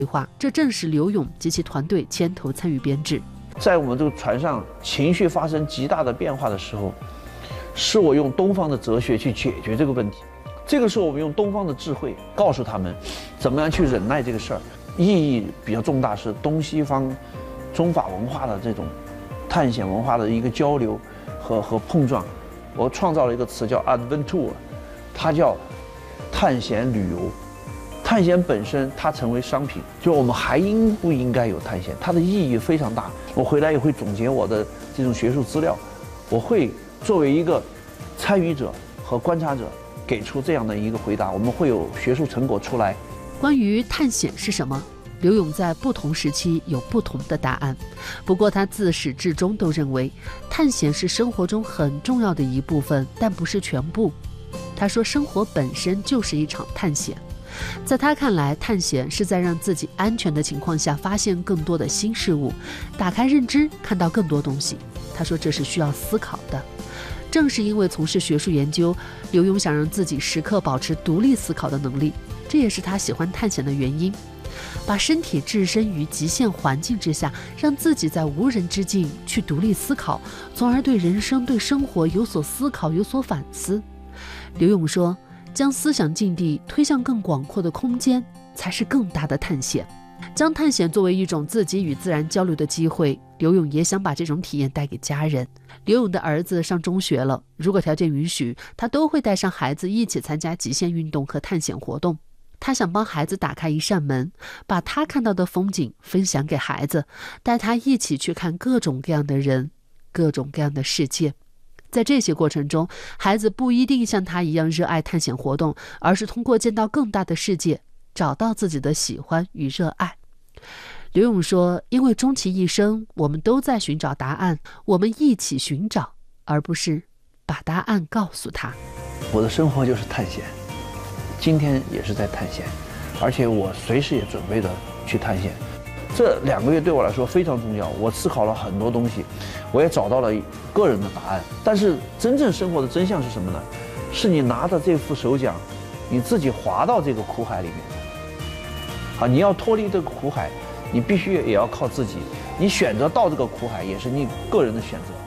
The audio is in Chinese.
规划，这正是刘勇及其团队牵头参与编制。 在我们这个船上，情绪发生极大的变化的时候，是我用东方的哲学去解决这个问题。这个时候，我们用东方的智慧告诉他们，怎么样去忍耐这个事儿。意义比较重大，是东西方、中法文化的这种探险文化的一个交流和碰撞。我创造了一个词叫 adventure， 它叫探险旅游。探险本身它成为商品，就我们还应不应该有探险，它的意义非常大。我回来也会总结我的这种学术资料，我会作为一个参与者和观察者给出这样的一个回答，我们会有学术成果出来。 关于探险是什么，刘勇在不同时期有不同的答案，不过他自始至终都认为探险是生活中很重要的一部分，但不是全部。他说生活本身就是一场探险，在他看来，探险是在让自己安全的情况下发现更多的新事物，打开认知，看到更多东西。他说这是需要思考的。正是因为从事学术研究，刘勇想让自己时刻保持独立思考的能力，这也是他喜欢探险的原因。把身体置身于极限环境之下，让自己在无人之境去独立思考，从而对人生、对生活有所思考、有所反思。刘勇说，将思想境地推向更广阔的空间，才是更大的探险。将探险作为一种自己与自然交流的机会，刘勇也想把这种体验带给家人。刘勇的儿子上中学了，如果条件允许，他都会带上孩子一起参加极限运动和探险活动。他想帮孩子打开一扇门，把他看到的风景分享给孩子，带他一起去看各种各样的人，各种各样的世界。在这些过程中，孩子不一定像他一样热爱探险活动，而是通过见到更大的世界，找到自己的喜欢与热爱。刘勇说，因为终其一生，我们都在寻找答案，我们一起寻找，而不是把答案告诉他。 我的生活就是探险，今天也是在探险，而且我随时也准备着去探险。这2个月对我来说非常重要，我思考了很多东西，我也找到了个人的答案。但是真正生活的真相是什么呢？是你拿着这副手桨，你自己滑到这个苦海里面。你要脱离这个苦海，你必须也要靠自己。你选择到这个苦海，也是你个人的选择。